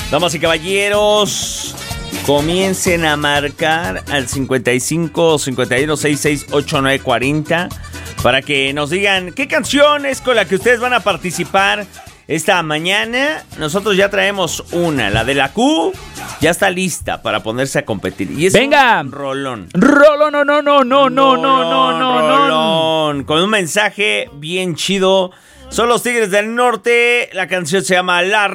Damas y caballeros, comiencen a marcar al 55 51 66 89 40 para que nos digan qué canción es con la que ustedes van a participar esta mañana. Nosotros ya traemos una, la de la Q, ya está lista para ponerse a competir. Y es ¡venga! Un rolón. Rolón, no. Rolón, con un mensaje bien chido. Son los Tigres del Norte, la canción se llama La